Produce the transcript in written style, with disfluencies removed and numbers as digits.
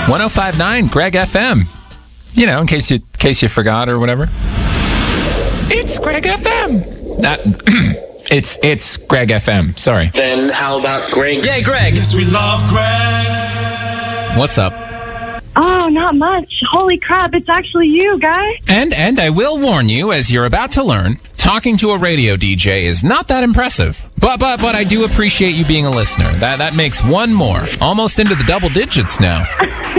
105.9 Greg FM. You know, in case you forgot or whatever. It's Greg FM. It's Greg FM. Sorry. Then how about Greg? Yeah, Greg. Yes, we love Greg. What's up? Oh, not much. Holy crap, it's actually you, guy. And I will warn you, as you're about to learn, talking to a radio DJ is not that impressive. But I do appreciate you being a listener. That makes one more. Almost into the double digits now.